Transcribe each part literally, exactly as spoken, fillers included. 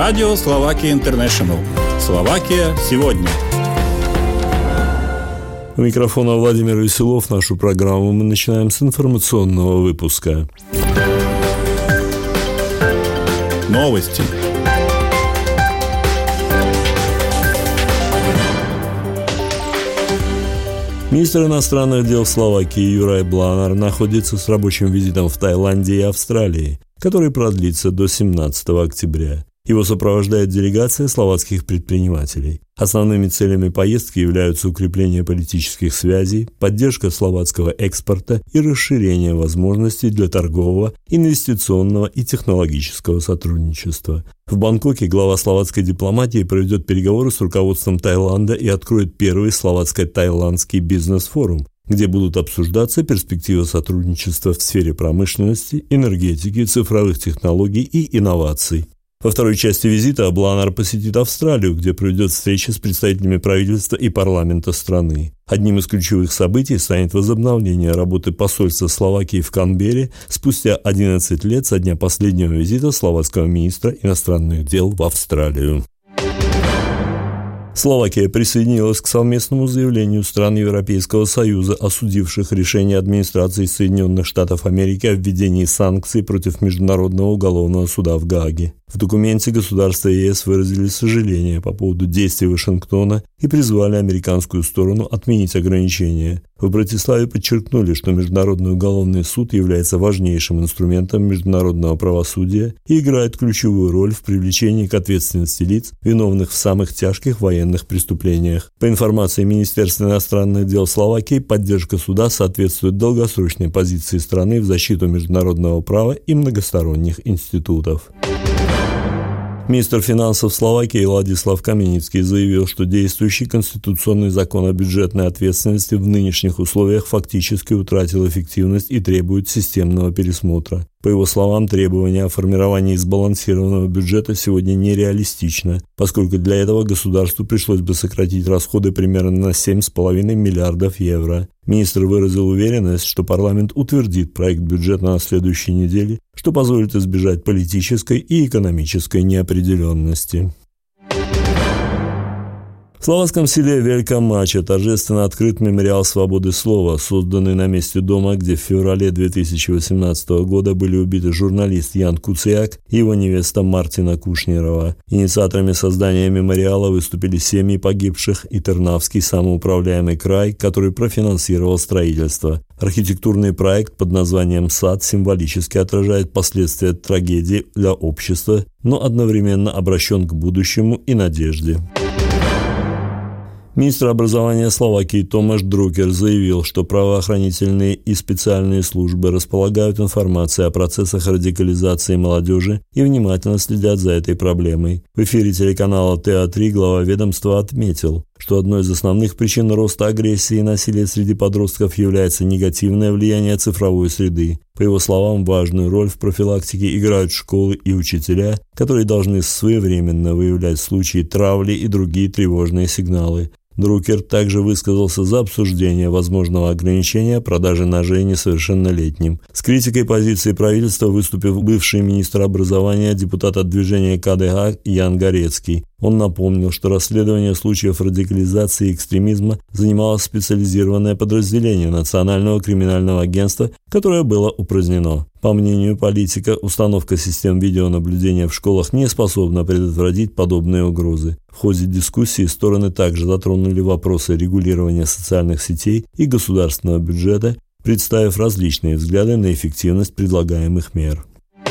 Радио Словакия Интернешнл. Словакия сегодня. У микрофона Владимир Веселов. Нашу программу мы начинаем с информационного выпуска. Новости. Министр иностранных дел Словакии Юрай Бланар находится с рабочим визитом в Таиланде и Австралии, который продлится до семнадцатого октября. Его сопровождает делегация словацких предпринимателей. Основными целями поездки являются укрепление политических связей, поддержка словацкого экспорта и расширение возможностей для торгового, инвестиционного и технологического сотрудничества. В Бангкоке глава словацкой дипломатии проведет переговоры с руководством Таиланда и откроет первый словацко-таиландский бизнес-форум, где будут обсуждаться перспективы сотрудничества в сфере промышленности, энергетики, цифровых технологий и инноваций. Во второй части визита Бланар посетит Австралию, где проведет встречи с представителями правительства и парламента страны. Одним из ключевых событий станет возобновление работы посольства Словакии в Канберре спустя одиннадцать лет со дня последнего визита словацкого министра иностранных дел в Австралию. Словакия присоединилась к совместному заявлению стран Европейского Союза, осудивших решение администрации Соединенных Штатов Америки о введении санкций против Международного уголовного суда в Гааге. В документе государства ЕС выразили сожаление по поводу действий Вашингтона и призвали американскую сторону отменить ограничения. В Братиславе подчеркнули, что Международный уголовный суд является важнейшим инструментом международного правосудия и играет ключевую роль в привлечении к ответственности лиц, виновных в самых тяжких военных преступлениях. По информации Министерства иностранных дел Словакии, поддержка суда соответствует долгосрочной позиции страны в защиту международного права и многосторонних институтов. Министр финансов Словакии Ладислав Каменицкий заявил, что действующий конституционный закон о бюджетной ответственности в нынешних условиях фактически утратил эффективность и требует системного пересмотра. По его словам, требование о формировании сбалансированного бюджета сегодня нереалистично, поскольку для этого государству пришлось бы сократить расходы примерно на семь целых пять десятых миллиардов евро. Министр выразил уверенность, что парламент утвердит проект бюджета на следующей неделе, что позволит избежать политической и экономической неопределенности. В словацком селе Велика Мача торжественно открыт мемориал свободы слова, созданный на месте дома, где в феврале две тысячи восемнадцатого года были убиты журналист Ян Куциак и его невеста Мартина Кушнирова. Инициаторами создания мемориала выступили семьи погибших и Тернавский самоуправляемый край, который профинансировал строительство. Архитектурный проект под названием «Сад» символически отражает последствия трагедии для общества, но одновременно обращен к будущему и надежде. Министр образования Словакии Томаш Друкер заявил, что правоохранительные и специальные службы располагают информацией о процессах радикализации молодежи и внимательно следят за этой проблемой. В эфире телеканала Тэ А три глава ведомства отметил, что одной из основных причин роста агрессии и насилия среди подростков является негативное влияние цифровой среды. По его словам, важную роль в профилактике играют школы и учителя, которые должны своевременно выявлять случаи травли и другие тревожные сигналы. Друкер также высказался за обсуждение возможного ограничения продажи ножей несовершеннолетним. С критикой позиции правительства выступил бывший министр образования, депутат от движения Ка Дэ Ха Ян Горецкий. Он напомнил, что расследование случаев радикализации и экстремизма занимало специализированное подразделение Национального криминального агентства, которое было упразднено. По мнению политика, установка систем видеонаблюдения в школах не способна предотвратить подобные угрозы. В ходе дискуссии стороны также затронули вопросы регулирования социальных сетей и государственного бюджета, представив различные взгляды на эффективность предлагаемых мер.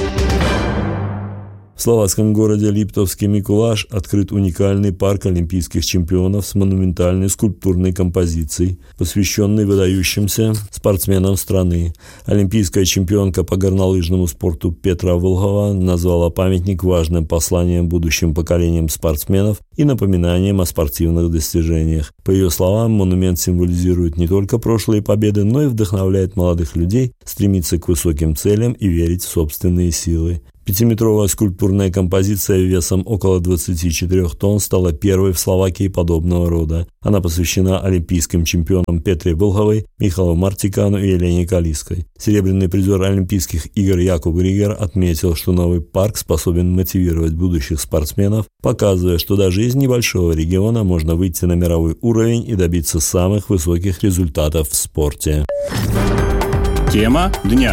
В словацком городе Липтовский Микулаш открыт уникальный парк олимпийских чемпионов с монументальной скульптурной композицией, посвященной выдающимся спортсменам страны. Олимпийская чемпионка по горнолыжному спорту Петра Волхова назвала памятник важным посланием будущим поколениям спортсменов и напоминанием о спортивных достижениях. По ее словам, монумент символизирует не только прошлые победы, но и вдохновляет молодых людей стремиться к высоким целям и верить в собственные силы. Пятиметровая скульптурная композиция весом около двадцати четырёх тонн стала первой в Словакии подобного рода. Она посвящена олимпийским чемпионам Петре Вилховой, Михалу Мартикану и Елене Калиской. Серебряный призер Олимпийских игр Якуб Ригер отметил, что новый парк способен мотивировать будущих спортсменов, показывая, что даже из небольшого региона можно выйти на мировой уровень и добиться самых высоких результатов в спорте. Тема дня.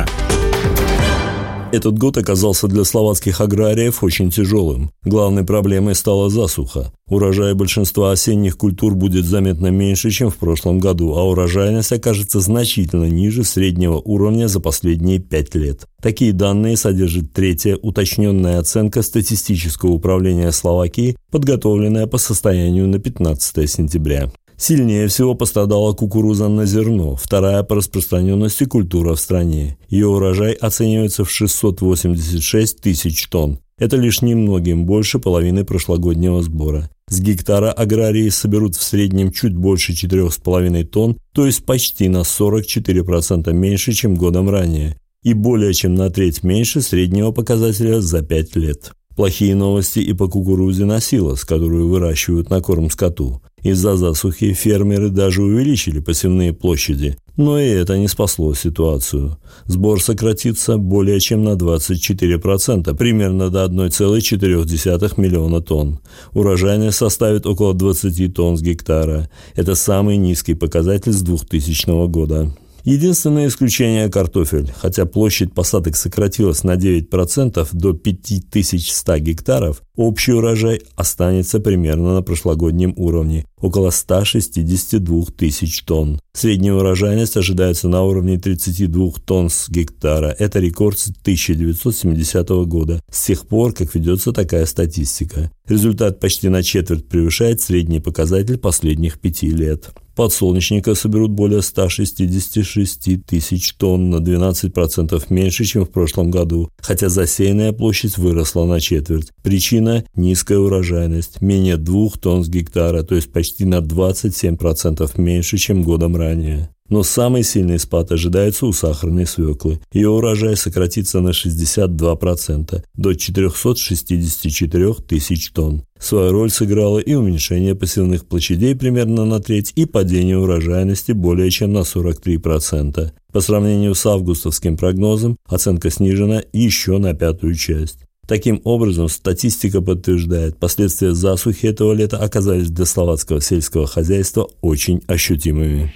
Этот год оказался для словацких аграриев очень тяжелым. Главной проблемой стала засуха. Урожай большинства осенних культур будет заметно меньше, чем в прошлом году, а урожайность окажется значительно ниже среднего уровня за последние пять лет. Такие данные содержит третья уточненная оценка статистического управления Словакии, подготовленная по состоянию на пятнадцатое сентября. Сильнее всего пострадала кукуруза на зерно, вторая по распространенности культура в стране. Ее урожай оценивается в шестьсот восемьдесят шесть тысяч тонн. Это лишь немногим больше половины прошлогоднего сбора. С гектара аграрии соберут в среднем чуть больше четырёх с половиной тонн, то есть почти на сорок четыре процента меньше, чем годом ранее, и более чем на треть меньше среднего показателя за пять лет. Плохие новости и по кукурузе на силос, которую выращивают на корм скоту. Из-за засухи фермеры даже увеличили посевные площади, но и это не спасло ситуацию. Сбор сократится более чем на двадцать четыре процента, примерно до одна целая четыре десятых миллиона тонн. Урожайность составит около двадцати тонн с гектара. Это самый низкий показатель с двухтысячного года. Единственное исключение – картофель. Хотя площадь посадок сократилась на девять процентов до пять тысяч ста гектаров, общий урожай останется примерно на прошлогоднем уровне – около ста шестидесяти двух тысяч тонн. Средняя урожайность ожидается на уровне тридцати двух тонн с гектара. Это рекорд с тысяча девятьсот семидесятого года, с тех пор, как ведется такая статистика. Результат почти на четверть превышает средний показатель последних пяти лет. Подсолнечника соберут более ста шестидесяти шести тысяч тонн, на двенадцать процентов меньше, чем в прошлом году, хотя засеянная площадь выросла на четверть. Причина – низкая урожайность, менее двух тонн с гектара, то есть почти на двадцать семь процентов меньше, чем годом ранее. Но самый сильный спад ожидается у сахарной свеклы. Ее урожай сократится на шестьдесят два процента, до четырехсот шестидесяти четырёх тысяч тонн. Свою роль сыграло и уменьшение посевных площадей примерно на треть, и падение урожайности более чем на сорок три процента. По сравнению с августовским прогнозом, оценка снижена еще на пятую часть. Таким образом, статистика подтверждает, последствия засухи этого лета оказались для словацкого сельского хозяйства очень ощутимыми.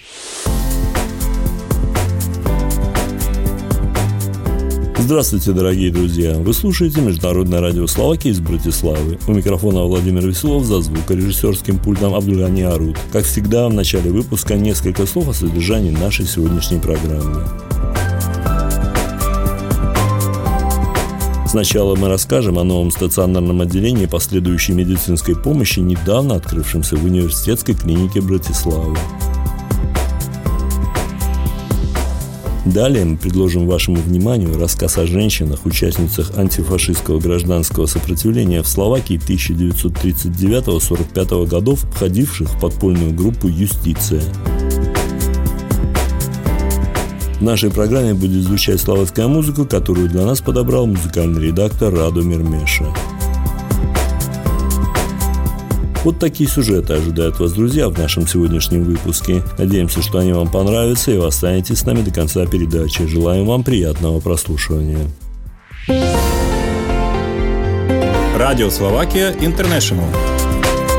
Здравствуйте, дорогие друзья! Вы слушаете Международное радио Словакии из Братиславы. У микрофона Владимир Веселов, за звукорежиссерским пультом Абдулгани Арут. Как всегда, в начале выпуска несколько слов о содержании нашей сегодняшней программы. Сначала мы расскажем о новом стационарном отделении последующей медицинской помощи, недавно открывшемся в университетской клинике Братиславы. Далее мы предложим вашему вниманию рассказ о женщинах, участницах антифашистского гражданского сопротивления в Словакии тысяча девятьсот тридцать девятого — сорок пятого годов, входивших в подпольную группу «Юстиция». В нашей программе будет звучать словацкая музыка, которую для нас подобрал музыкальный редактор Радомир Меша. Вот такие сюжеты ожидают вас, друзья, в нашем сегодняшнем выпуске. Надеемся, что они вам понравятся, и вы останетесь с нами до конца передачи. Желаем вам приятного прослушивания. Радио Словакия Интернешнл.